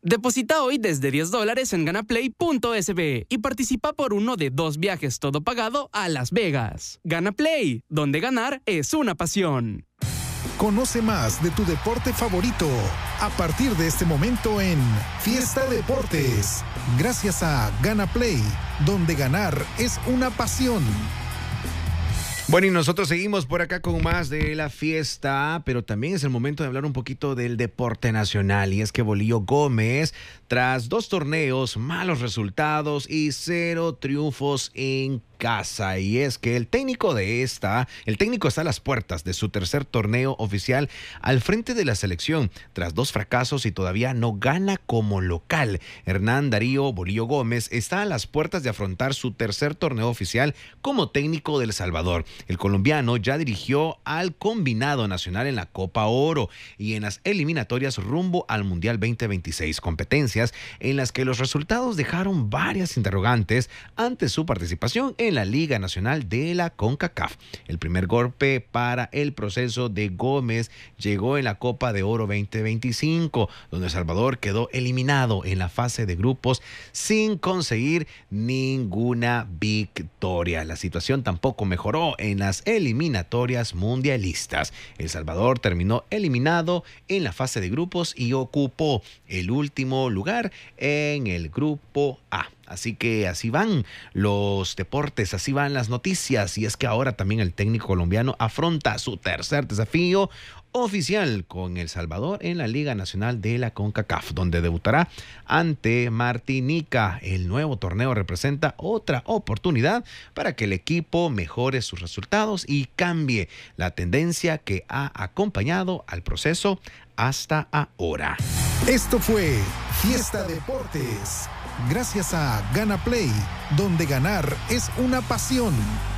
Deposita hoy desde $10 en ganaplay.sb y participa por uno de 2 viajes todo pagado a Las Vegas. Ganaplay, donde ganar es una pasión. Conoce más de tu deporte favorito a partir de este momento en Fiesta Deportes. Gracias a Ganaplay, donde ganar es una pasión. Bueno, y nosotros seguimos por acá con más de la fiesta, pero también es el momento de hablar un poquito del deporte nacional. Y es que Bolillo Gómez, tras 2 torneos, malos resultados y 0 triunfos en casa. Y es que el técnico está a las puertas de su tercer torneo oficial al frente de la selección, tras 2 fracasos y todavía no gana como local. Hernán Darío Bolillo Gómez está a las puertas de afrontar su tercer torneo oficial como técnico del Salvador. El colombiano ya dirigió al combinado nacional en la Copa Oro y en las eliminatorias rumbo al Mundial 2026, competencias en las que los resultados dejaron varias interrogantes ante su participación en la Liga Nacional de la CONCACAF. El primer golpe para el proceso de Gómez llegó en la Copa de Oro 2025, donde El Salvador quedó eliminado en la fase de grupos sin conseguir ninguna victoria. La situación tampoco mejoró en las eliminatorias mundialistas. El Salvador terminó eliminado en la fase de grupos y ocupó el último lugar en el grupo A. Así que así van los deportes, así van las noticias. Y es que ahora también el técnico colombiano afronta su tercer desafío oficial con El Salvador en la Liga Nacional de la CONCACAF, donde debutará ante Martinica. El nuevo torneo representa otra oportunidad para que el equipo mejore sus resultados y cambie la tendencia que ha acompañado al proceso hasta ahora. Esto fue Fiesta Deportes. Gracias a Ganaplay, donde ganar es una pasión.